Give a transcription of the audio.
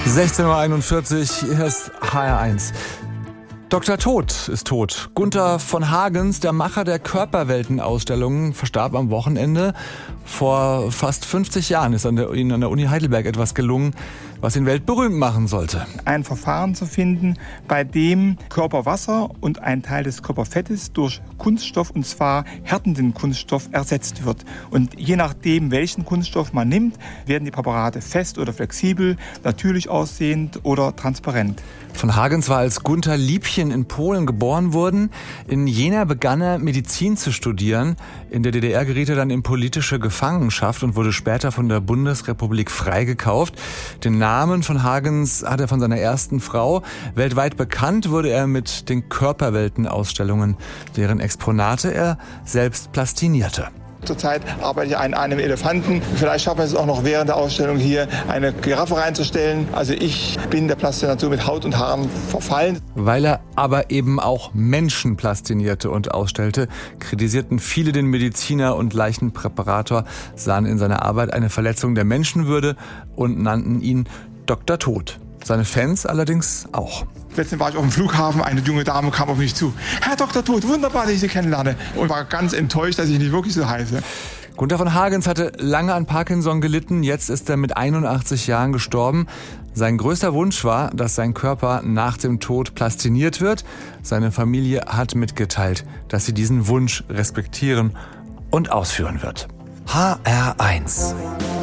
16:41 Uhr, hier ist HR1. Dr. Tod ist tot. Gunther von Hagens, der Macher der Körperwelten-Ausstellungen, verstarb am Wochenende. Vor fast 50 Jahren ist Ihnen an der Uni Heidelberg etwas gelungen, was ihn weltberühmt machen sollte. Ein Verfahren zu finden, bei dem Körperwasser und ein Teil des Körperfettes durch Kunststoff, und zwar härtenden Kunststoff, ersetzt wird. Und je nachdem, welchen Kunststoff man nimmt, werden die Präparate fest oder flexibel, natürlich aussehend oder transparent. Von Hagens war als Gunther Liebchen in Polen geboren worden. In Jena begann er Medizin zu studieren. In der DDR geriet er dann in politische Gefangenschaft und wurde später von der Bundesrepublik freigekauft. Den Namen von Hagens hat er von seiner ersten Frau. Weltweit bekannt wurde er mit den Körperwelten-Ausstellungen, deren Exponate er selbst plastinierte. Zurzeit arbeite ich an einem Elefanten. Vielleicht schaffen wir es auch noch während der Ausstellung hier, eine Giraffe reinzustellen. Also ich bin der Plastination mit Haut und Haaren verfallen. Weil er aber eben auch Menschen plastinierte und ausstellte, kritisierten viele den Mediziner und Leichenpräparator, sahen in seiner Arbeit eine Verletzung der Menschenwürde und nannten ihn Dr. Tod. Seine Fans allerdings auch. Letztens war ich auf dem Flughafen, eine junge Dame kam auf mich zu. Herr Dr. Tod, wunderbar, dass ich Sie kennenlerne. Und war ganz enttäuscht, dass ich nicht wirklich so heiße. Gunther von Hagens hatte lange an Parkinson gelitten. Jetzt ist er mit 81 Jahren gestorben. Sein größter Wunsch war, dass sein Körper nach dem Tod plastiniert wird. Seine Familie hat mitgeteilt, dass sie diesen Wunsch respektieren und ausführen wird. HR1